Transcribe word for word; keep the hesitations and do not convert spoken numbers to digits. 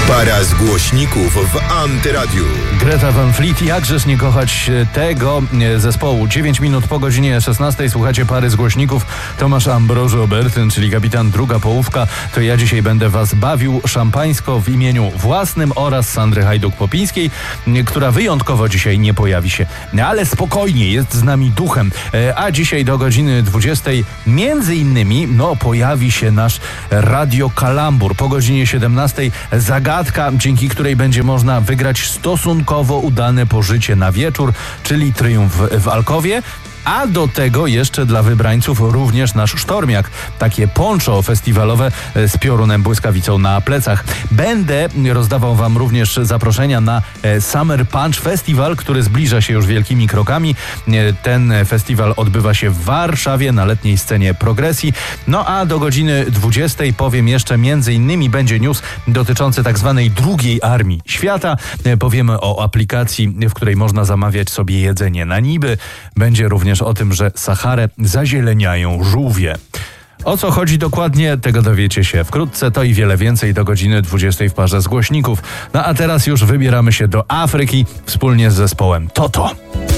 Para zgłośników w Antyradiu. Greta Van Fleet, jakżeż nie kochać tego zespołu. dziewięć minut po godzinie szesnastej słuchacie Pary zgłośników. Tomasz Ambroży Obertyn, czyli kapitan druga połówka. To ja dzisiaj będę was bawił szampańsko w imieniu własnym oraz Sandry Hajduk-Popińskiej, która wyjątkowo dzisiaj nie pojawi się. Ale spokojnie, jest z nami duchem. A dzisiaj do godziny dwudziestej między innymi no, pojawi się nasz Radio Kalambur. Po godzinie siedemnastej zagadka, dzięki której będzie można wygrać stosunkowo udane pożycie na wieczór, czyli triumf w Alkowie. A do tego jeszcze dla wybrańców również nasz sztormiak. Takie poncho festiwalowe z piorunem błyskawicą na plecach. Będę rozdawał wam również zaproszenia na Summer Punch Festival, który zbliża się już wielkimi krokami. Ten festiwal odbywa się w Warszawie na letniej scenie progresji. No a do godziny dwudziestej powiem jeszcze między innymi będzie news dotyczący tak zwanej drugiej armii świata. Powiemy o aplikacji, w której można zamawiać sobie jedzenie na niby. Będzie również o tym, że Saharę zazieleniają żółwie. O co chodzi dokładnie, tego dowiecie się wkrótce. To i wiele więcej do godziny dwudziestej w Parze Zgłośników. No a teraz już wybieramy się do Afryki wspólnie z zespołem Toto.